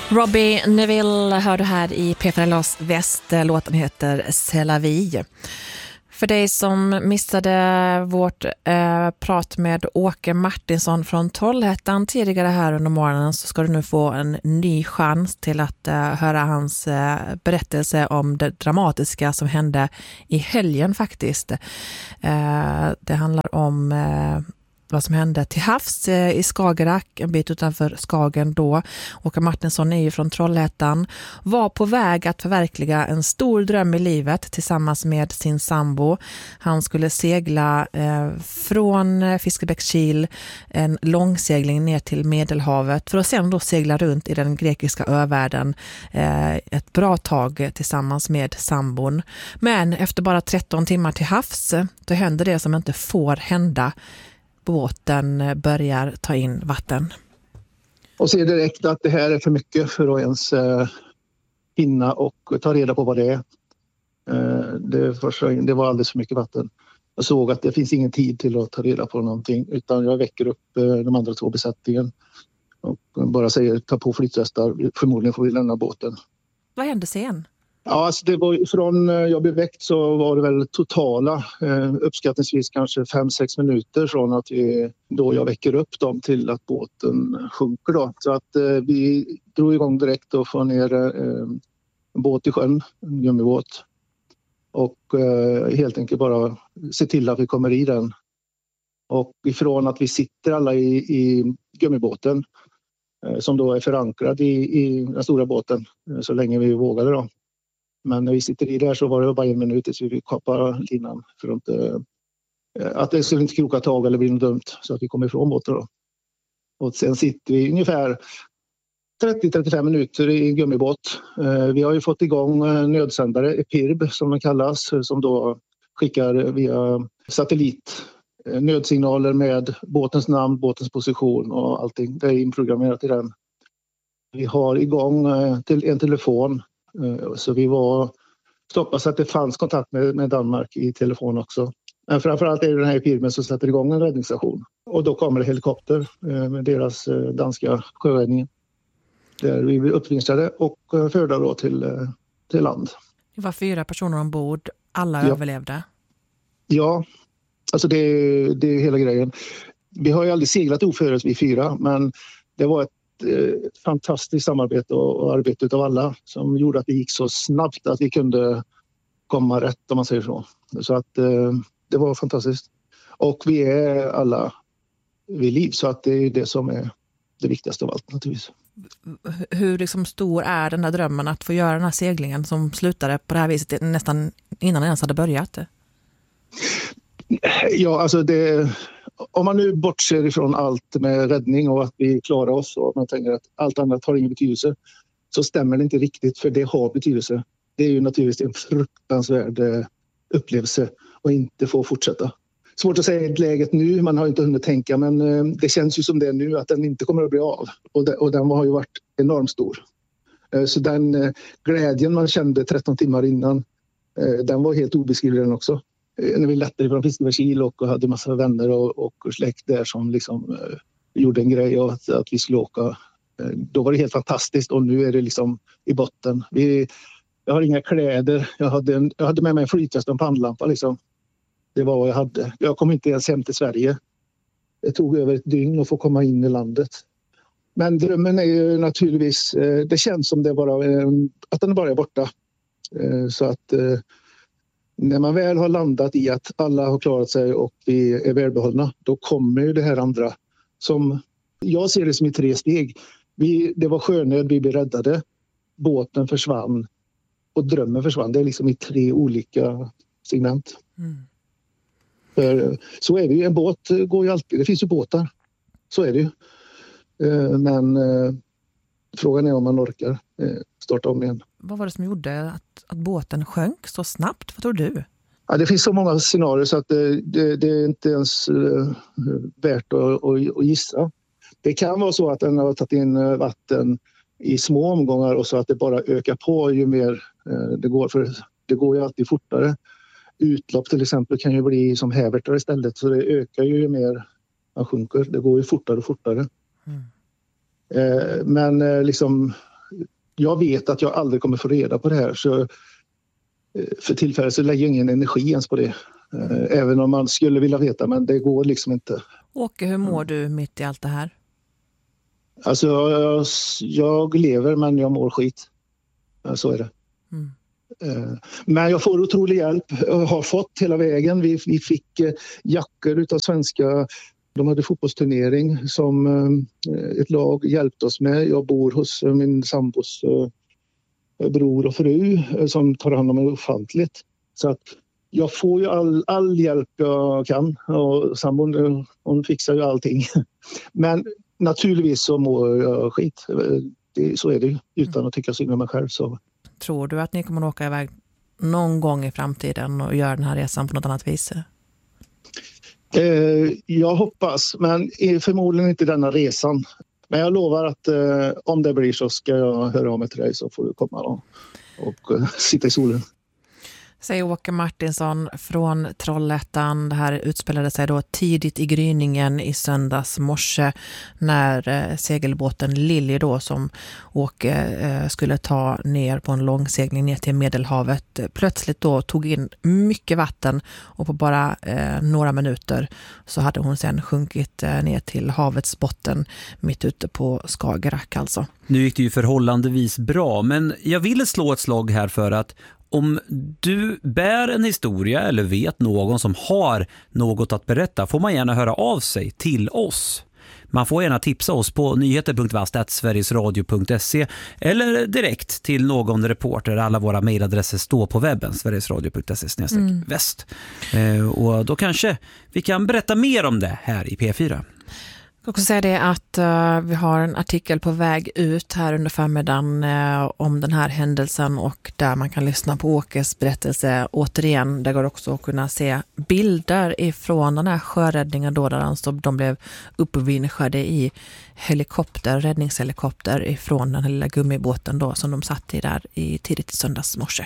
Robbie Neville hörde här i P4LAs Väst. Låten heter C'est la vie. För dig som missade vårt prat med Åke Martinsson från Trollhättan tidigare här under morgonen, så ska du nu få en ny chans till att höra hans berättelse om det dramatiska som hände i helgen faktiskt. Det handlar om vad som hände till havs i Skagerrak, en bit utanför Skagen då. Åke Martinsson är ju från Trollhättan, var på väg att förverkliga en stor dröm i livet tillsammans med sin sambo. Han skulle segla från Fiskebäckskil, en långsegling ner till Medelhavet, för att sedan då segla runt i den grekiska övärlden ett bra tag tillsammans med sambon. Men efter bara 13 timmar till havs, då händer det som inte får hända. Båten börjar ta in vatten. Och ser direkt att det här är för mycket för att ens hinna och ta reda på vad det är. Det var alldeles för mycket vatten. Jag såg att det finns ingen tid till att ta reda på någonting, utan jag väcker upp de andra 2 besättningen och bara säger ta på flytvästar, förmodligen får vi lämna båten. Vad hände sen? Ja, alltså det var från jag blev väckt så var det väl totala uppskattningsvis kanske 5-6 minuter från att jag väcker upp dem till att båten sjunker då. Så att vi drog igång direkt och får ner en båt i sjön, en gummibåt. Och helt enkelt bara se till att vi kommer i den. Och ifrån att vi sitter alla i gummibåten som då är förankrad i den stora båten så länge vi vågade då. Men när vi sitter i där så var det bara 1 minut tills vi fick kappa linan för att det skulle inte kroka tag eller bli något dumt, så att vi kom ifrån båten då. Och sen sitter vi ungefär 30-35 minuter i en gummibåt. Vi har ju fått igång nödsändare, EPIRB som den kallas, som då skickar via satellit nödsignaler med båtens namn, båtens position och allting. Det är inprogrammerat i den. Vi har igång till en telefon. Så vi var stoppade så att det fanns kontakt med Danmark i telefon också. Men framförallt är det den här firman som sätter igång en räddningsstation. Och då kommer det helikopter med deras danska sjöräddningen. Där vi blir uppvinstrade och förda då till land. Det var 4 personer ombord, alla överlevde. Ja, alltså det är hela grejen. Vi har ju aldrig seglat oförut vi 4, men det var ett fantastiskt samarbete och arbete av alla som gjorde att det gick så snabbt att vi kunde komma rätt, om man säger så. Så att det var fantastiskt. Och vi är alla vid liv, så att det är det som är det viktigaste av allt naturligtvis. Hur liksom stor är den här drömmen att få göra den här seglingen som slutade på det här viset nästan innan den ens hade börjat? Ja, alltså om man nu bortser ifrån allt med räddning och att vi klarar oss och man tänker att allt annat har ingen betydelse, så stämmer det inte riktigt, för det har betydelse. Det är ju naturligtvis en fruktansvärd upplevelse att inte få fortsätta. Svårt att säga läget nu, man har inte hunnit tänka, men det känns ju som det nu att den inte kommer att bli av. Och den har ju varit enormt stor. Så den glädjen man kände 13 timmar innan, den var helt obeskrivlig också. När vi lättade från Fiskebäckskil och hade massa vänner och släkt där som liksom gjorde en grej och att vi skulle åka. Då var det helt fantastiskt, och nu är det liksom i botten. Jag har inga kläder, jag hade med mig en flytväst och en pannlampa liksom. Det var vad jag hade. Jag kom inte ens hem till Sverige. Det tog över ett dygn att få komma in i landet. Men drömmen är ju naturligtvis, det känns som att den bara är borta. Så att när man väl har landat i att alla har klarat sig och vi är välbehållna, då kommer ju det här andra som jag ser det som i 3 steg. Det var sjönöd, vi blev räddade, båten försvann och drömmen försvann. Det är liksom i 3 olika segment. Mm. För så är det ju, en båt går ju alltid, det finns ju båtar, så är det ju. Men frågan är om man orkar starta om igen. Vad var det som gjorde att båten sjönk så snabbt? Vad tror du? Ja, det finns så många scenarier så att det är inte ens värt att gissa. Det kan vara så att den har tagit in vatten i små omgångar och så att det bara ökar på ju mer det går. För det går ju alltid fortare. Utlopp till exempel kan ju bli som hävertar istället, så det ökar ju mer man sjunker. Det går ju fortare och fortare. Mm. Men liksom jag vet att jag aldrig kommer få reda på det här, så för tillfället så lägger jag ingen energi ens på det. Även om man skulle vilja veta, men det går liksom inte. Åke, hur mår du mitt i allt det här? Alltså jag lever, men jag mår skit. Så är det. Men jag får otrolig hjälp. Jag har fått hela vägen. Vi fick jackor utav svenska. De hade fotbollsturnering som ett lag hjälpte oss med. Jag bor hos min sambos bror och fru som tar hand om mig ofantligt. Så att jag får ju all hjälp jag kan. Och sambon, hon fixar ju allting. Men naturligtvis så mår jag skit. Så är det ju, utan att tycka synd om mig själv. Så. Tror du att ni kommer att åka iväg någon gång i framtiden och göra den här resan på något annat vis? Jag hoppas, men förmodligen inte denna resan. Men jag lovar att om det blir så ska jag höra av mig till dig, så får du komma och sitta i solen. Säger Åke Martinsson från Trollhättan. Det här utspelade sig då tidigt i gryningen i söndags morse när segelbåten Lilly då, som Åke skulle ta ner på en långsegling ner till Medelhavet, plötsligt då tog in mycket vatten, och på bara några minuter så hade hon sen sjunkit ner till havets botten mitt ute på Skagerrak alltså. Nu gick det ju förhållandevis bra, men jag ville slå ett slag här för att om du bär en historia eller vet någon som har något att berätta, får man gärna höra av sig till oss. Man får gärna tipsa oss på nyheter.vast@sverigesradio.se eller direkt till någon reporter. Alla våra mejladresser står på webben, sverigesradio.se/väst. Och då kanske vi kan berätta mer om det här i P4. Jag kan också säga det att vi har en artikel på väg ut här under förmiddagen om den här händelsen, och där man kan lyssna på Åkes berättelse återigen. Där går också att kunna se bilder ifrån den här sjöräddningen då, där alltså de blev uppvinschade i räddningshelikopter ifrån den här lilla gummibåten då, som de satt i där i tidigt söndags morse.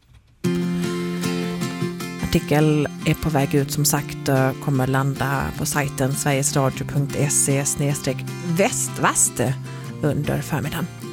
Artikel är på väg ut, som sagt, kommer landa på sajten sverigesradio.se/västvast under förmiddagen.